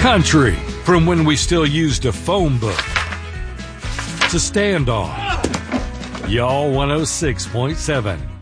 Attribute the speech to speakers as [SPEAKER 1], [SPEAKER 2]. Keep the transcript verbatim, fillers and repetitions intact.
[SPEAKER 1] Country, from when we still used a phone book to stand on. Y'all one oh six point seven.